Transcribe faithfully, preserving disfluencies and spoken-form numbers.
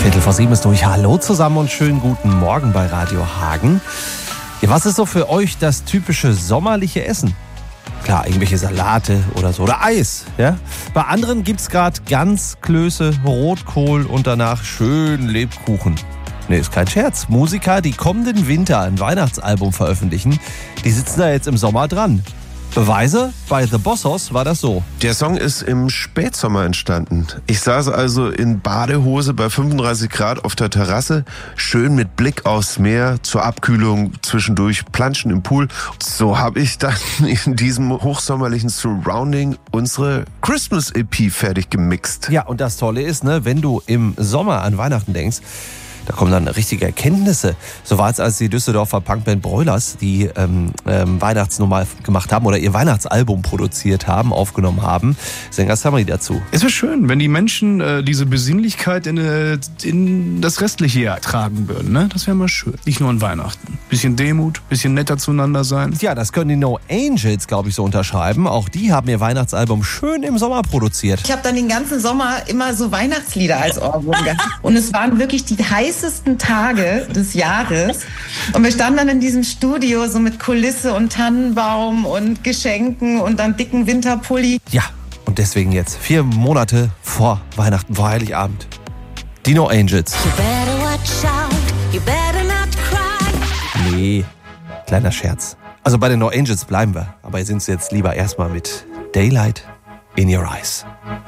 Viertel vor sieben ist durch. Hallo zusammen und schönen guten Morgen bei Radio Hagen. Ja, was ist so für euch das typische sommerliche Essen? Klar, irgendwelche Salate oder so oder Eis. Ja? Bei anderen gibt es gerade ganz Klöße, Rotkohl und danach schön Lebkuchen. Nee, ist kein Scherz. Musiker, die kommenden Winter ein Weihnachtsalbum veröffentlichen, die sitzen da jetzt im Sommer dran. Beweise? Bei The Bossos war das so. Der Song ist im Spätsommer entstanden. Ich saß also in Badehose bei fünfunddreißig Grad auf der Terrasse, schön mit Blick aufs Meer, zur Abkühlung zwischendurch planschen im Pool. So habe ich dann in diesem hochsommerlichen Surrounding unsere Christmas-E P fertig gemixt. Ja, und das Tolle ist, ne, wenn du im Sommer an Weihnachten denkst, da kommen dann richtige Erkenntnisse. So war es, als die Düsseldorfer Punkband Broilers die ähm, ähm, Weihnachtsnummer gemacht haben oder ihr Weihnachtsalbum produziert haben, aufgenommen haben. Sänger Samri dazu. Es wäre schön, wenn die Menschen äh, diese Besinnlichkeit in, äh, in das restliche Jahr tragen würden. Ne? Das wäre mal schön. Nicht nur an Weihnachten. Bisschen Demut, bisschen netter zueinander sein. Ja, das können die No Angels, glaube ich, so unterschreiben. Auch die haben ihr Weihnachtsalbum schön im Sommer produziert. Ich habe dann den ganzen Sommer immer so Weihnachtslieder als Ohrwurm gehabt. Und es waren wirklich die heißesten Tage des Jahres. Und wir standen dann in diesem Studio so mit Kulisse und Tannenbaum und Geschenken und dann dicken Winterpulli. Ja, und deswegen jetzt vier Monate vor Weihnachten, vor Heiligabend. Die No Angels. You better watch out, you better not cry. Nee, kleiner Scherz. Also bei den No Angels bleiben wir. Aber hier sind sie jetzt lieber erstmal mit Daylight in Your Eyes.